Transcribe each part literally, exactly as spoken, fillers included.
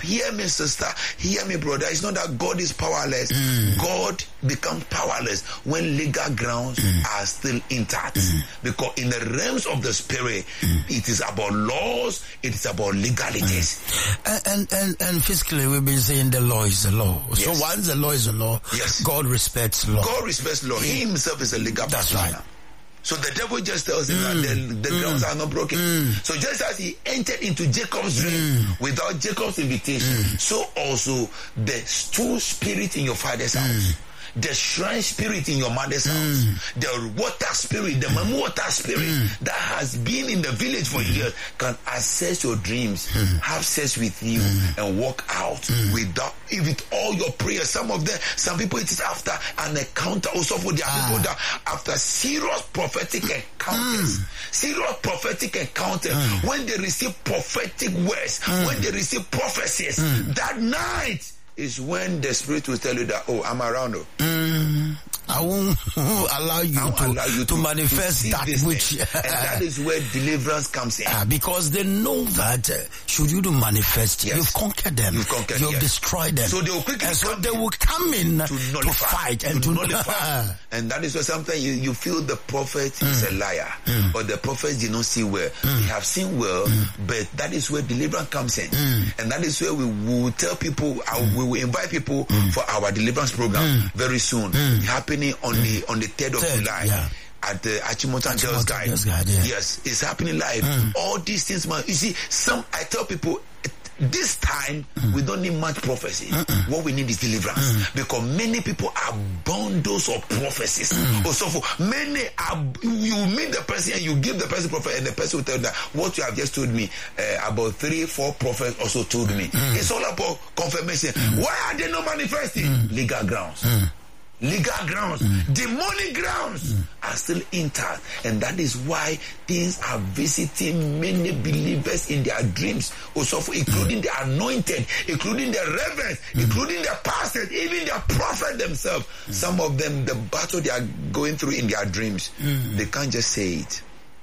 hear me, sister, hear me, brother. It's not that God is powerless. Mm. God becomes powerless when legal grounds mm. are still intact. Mm. Because in the realms of the spirit, mm. it is about laws, it is about legalities. Mm. And, and and physically, we've been saying the law is the law. Yes. So once the law is the law, yes. God respects law. God respects law. He himself is a legal That's practitioner. Right. So the devil just tells him mm. that the, the mm. grounds are not broken. Mm. So just as he entered into Jacob's dream mm. without Jacob's invitation, mm. so also the stool spirit in your father's mm. house, the shrine spirit in your mother's mm. house, the water spirit, the mm. water spirit mm. that has been in the village for mm. years can access your dreams, mm. have sex with you, mm. and walk out mm. without, with all your prayers. Some of them, some people it is after an encounter. Also for the ah. people that after serious prophetic encounters, mm. serious prophetic encounters, mm. when they receive prophetic words, mm. when they receive prophecies, mm. that night is when the spirit will tell you that, oh, I'm around. Oh. Mm, I won't allow you, won't to, allow you to, to manifest to that which... and that is where deliverance comes in. Uh, because they know that uh, should you to manifest, yes. you've conquered them. You've conquered, You've yes. destroyed them. So they will quickly and so come they will come in to, to fight and to, to nullify. And that is why sometimes you, you feel the prophet mm. is a liar. Mm. Or the prophet did not see well. Mm. They have seen well, mm. but that is where deliverance comes in. Mm. And that is where we will tell people, mm. we will invite people mm. for our deliverance program mm. very soon. Mm. Happening on mm. the on the third of third, July. Yeah. At the Achimota Girls Guide. Yeah. Yes, it's happening live. Mm. All these things, man. You see, some I tell people this time mm. we don't need much prophecy. Mm-mm. What we need is deliverance. Mm. Because many people are bundles of prophecies. Mm. Also, for many are, you meet the person and you give the person prophet, and the person will tell you that what you have just told me, uh, about three, four prophets also told me. Mm. It's all about confirmation. Mm. Why are they not manifesting? Mm. Legal grounds. Mm. Legal grounds, mm. demonic grounds mm. are still intact, and that is why things are visiting many believers in their dreams, also for, including mm. the anointed, including the reverends, mm. including the pastors, even the prophet themselves. Mm. Some of them, the battle they are going through in their dreams, mm. they can't just say it.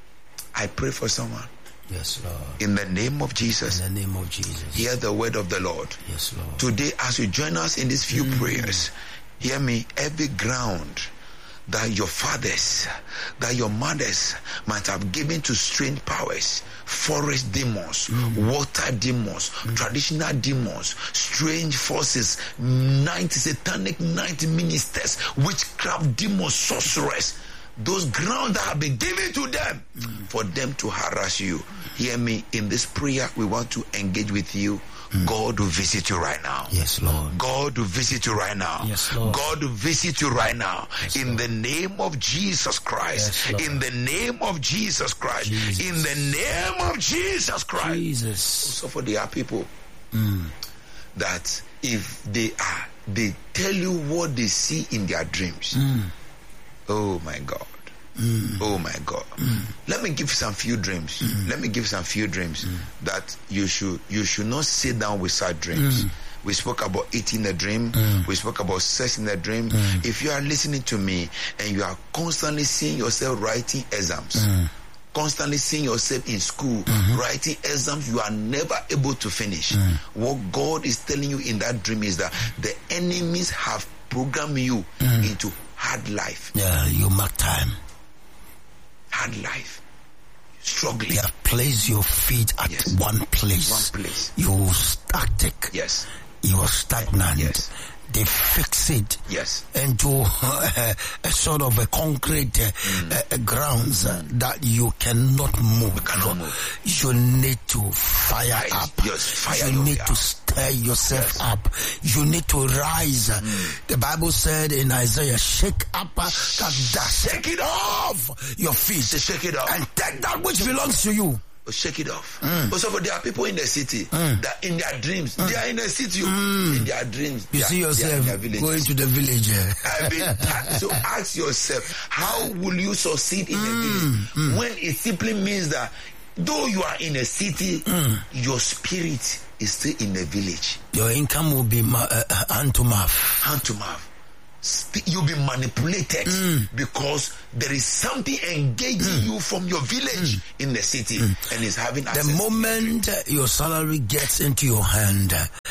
I pray for someone. Yes, Lord. In the name of Jesus. In the name of Jesus. Hear the word of the Lord. Yes, Lord. Today, as you join us in these few mm. prayers, hear me, every ground that your fathers, that your mothers might have given to strange powers, forest demons, mm. water demons, mm. traditional demons, strange forces, night satanic night ministers, witchcraft demons, sorcerers, those grounds that have been given to them mm. for them to harass you. Hear me, in this prayer we want to engage with you. Mm. God will visit you right now. Yes, Lord. God will visit you right now. Yes, Lord. God will visit you right now. Yes, in Lord. the name of Jesus Christ. Yes, in the name of Jesus Christ. Jesus. In the name of Jesus Christ. Jesus. So for there are people mm. that if they are, they tell you what they see in their dreams. Mm. Oh my God. Mm. Oh my God. Mm. Let me give some few dreams. Mm. Let me give some few dreams mm. that you should you should not sit down with such dreams. Mm. We spoke about eating a dream. Mm. We spoke about sex in a dream. Mm. If you are listening to me and you are constantly seeing yourself writing exams, mm. constantly seeing yourself in school, mm-hmm. writing exams you are never able to finish, mm. what God is telling you in that dream is that the enemies have programmed you mm. into hard life. Yeah, you mark time. Hard life, struggling. They have placed your feet at yes. one place. One place. You static. Yes. You are stagnant. Yes. They fix it yes. into uh, a sort of a concrete uh, mm. uh, grounds uh, that you cannot move. You cannot move. You need to fire Rise. up. Yes, fire you need up. to stir yourself yes. up. You need to rise. Mm. The Bible said in Isaiah, shake up uh, that dust. Shake it off. Your feet. Shake it off. And take that which belongs to you. Shake it off. Mm. Also, there are people in the city mm. that in their dreams, mm. they are in the city. Mm. In their dreams, you see are, yourself going to the village. I mean, so ask yourself, how will you succeed in mm. a village mm. when it simply means that though you are in a city, mm. your spirit is still in a village. Your income will be ma- uh, hand to mouth. Hand to mouth. You'll be manipulated mm. because there is something engaging mm. you from your village mm. in the city mm. and is having access. The moment your salary gets into your hand,